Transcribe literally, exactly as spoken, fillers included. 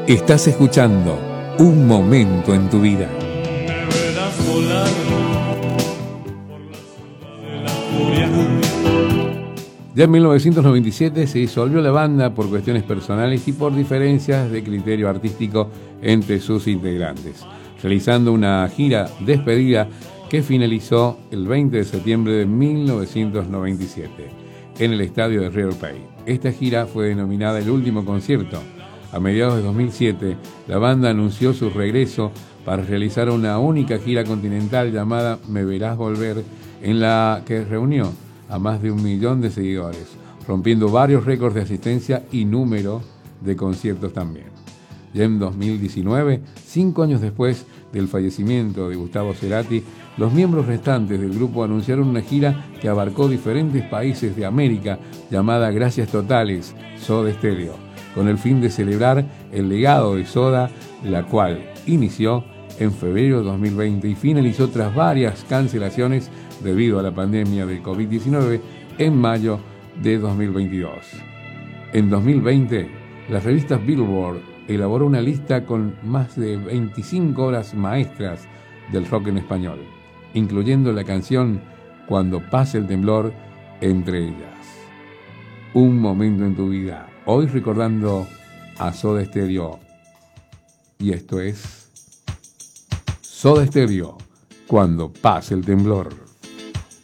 Estás escuchando Un Momento en tu Vida. Me verás volar por la ciudad de la furia. Ya en mil novecientos noventa y siete se disolvió la banda por cuestiones personales y por diferencias de criterio artístico entre sus integrantes, realizando una gira despedida que finalizó el veinte de septiembre de mil novecientos noventa y siete en el estadio de River Plate. Esta gira fue denominada El Último Concierto. A mediados de dos mil siete, la banda anunció su regreso para realizar una única gira continental llamada Me Verás Volver, en la que reunió a más de un millón de seguidores, rompiendo varios récords de asistencia y número de conciertos también. Ya en dos mil diecinueve, cinco años después del fallecimiento de Gustavo Cerati, los miembros restantes del grupo anunciaron una gira que abarcó diferentes países de América llamada Gracias Totales, Soda Stereo, con el fin de celebrar el legado de Soda, la cual inició en febrero de dos mil veinte y finalizó tras varias cancelaciones debido a la pandemia del covid diecinueve en mayo de dos mil veintidós. En dos mil veinte, la revista Billboard elaboró una lista con más de veinticinco obras maestras del rock en español, incluyendo la canción Cuando pase el temblor entre ellas. Un momento en tu vida. Hoy recordando a Soda Stereo. Y esto es Soda Stereo, Cuando pase el temblor.